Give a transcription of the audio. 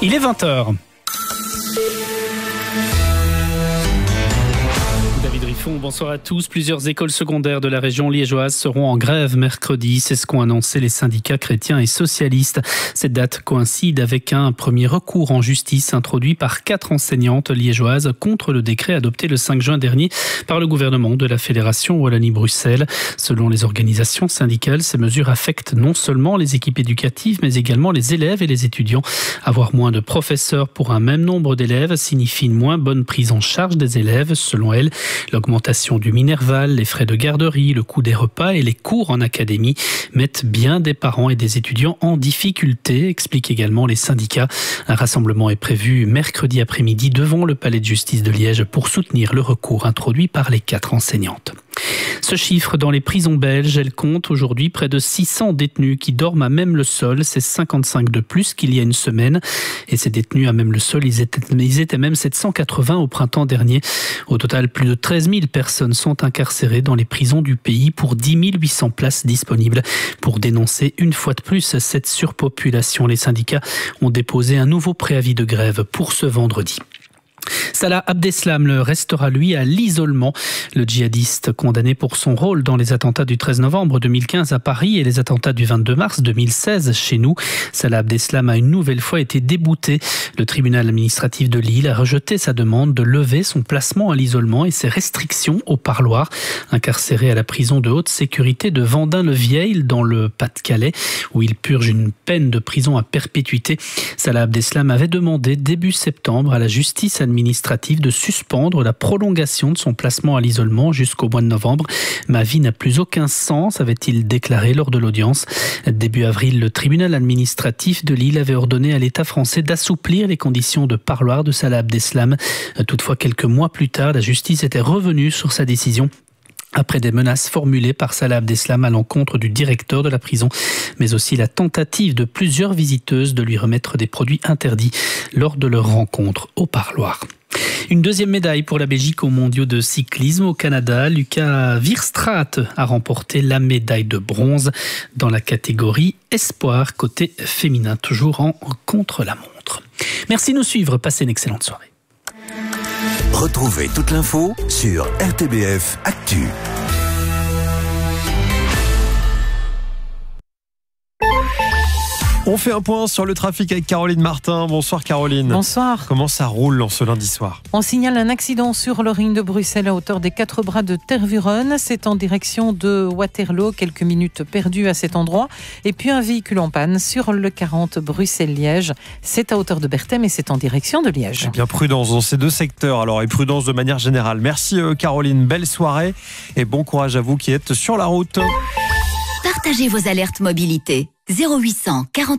Il est 20h. Bonsoir à tous. Plusieurs écoles secondaires de la région liégeoise seront en grève mercredi. C'est ce qu'ont annoncé les syndicats chrétiens et socialistes. Cette date coïncide avec un premier recours en justice introduit par 4 enseignantes liégeoises contre le décret adopté le 5 juin dernier par le gouvernement de la Fédération Wallonie-Bruxelles. Selon les organisations syndicales, ces mesures affectent non seulement les équipes éducatives, mais également les élèves et les étudiants. Avoir moins de professeurs pour un même nombre d'élèves signifie une moins bonne prise en charge des élèves. Selon elle, l'augmentation du minerval, les frais de garderie, le coût des repas et les cours en académie mettent bien des parents et des étudiants en difficulté, expliquent également les syndicats. Un rassemblement est prévu mercredi après-midi devant le palais de justice de Liège pour soutenir le recours introduit par les 4 enseignantes. Ce chiffre dans les prisons belges, elle compte aujourd'hui près de 600 détenus qui dorment à même le sol. C'est 55 de plus qu'il y a une semaine. Et ces détenus à même le sol, ils étaient même 780 au printemps dernier. Au total, plus de 13 000 personnes sont incarcérées dans les prisons du pays pour 10 800 places disponibles. Pour dénoncer une fois de plus cette surpopulation, les syndicats ont déposé un nouveau préavis de grève pour ce vendredi. Salah Abdeslam restera lui à l'isolement. Le djihadiste condamné pour son rôle dans les attentats du 13 novembre 2015 à Paris et les attentats du 22 mars 2016 chez nous. Salah Abdeslam a une nouvelle fois été débouté. Le tribunal administratif de Lille a rejeté sa demande de lever son placement à l'isolement et ses restrictions au parloir. Incarcéré à la prison de haute sécurité de Vendin-le-Vieil dans le Pas-de-Calais où il purge une peine de prison à perpétuité. Salah Abdeslam avait demandé début septembre à la justice administrative de suspendre la prolongation de son placement à l'isolement jusqu'au mois de novembre. Ma vie n'a plus aucun sens, avait-il déclaré lors de l'audience. Début avril, le tribunal administratif de Lille avait ordonné à l'État français d'assouplir les conditions de parloir de Salah Abdeslam. Toutefois, quelques mois plus tard, la justice était revenue sur sa décision. Après des menaces formulées par Salah Abdeslam à l'encontre du directeur de la prison, mais aussi la tentative de plusieurs visiteuses de lui remettre des produits interdits lors de leur rencontre au parloir. Une deuxième médaille pour la Belgique aux mondiaux de cyclisme au Canada. Lucas Wierstraat a remporté la médaille de bronze dans la catégorie espoir côté féminin, toujours en contre-la-montre. Merci de nous suivre, passez une excellente soirée. Retrouvez toute l'info sur RTBF Actu. On fait un point sur le trafic avec Caroline Martin. Bonsoir Caroline. Bonsoir. Comment ça roule ce lundi soir ? On signale un accident sur le ring de Bruxelles à hauteur des 4 bras de Tervuren. C'est en direction de Waterloo, quelques minutes perdues à cet endroit. Et puis un véhicule en panne sur le 40 Bruxelles-Liège. C'est à hauteur de Berthem et c'est en direction de Liège. Eh bien, prudence dans ces deux secteurs alors, et prudence de manière générale. Merci Caroline, belle soirée et bon courage à vous qui êtes sur la route. Partagez vos alertes mobilité 0800 41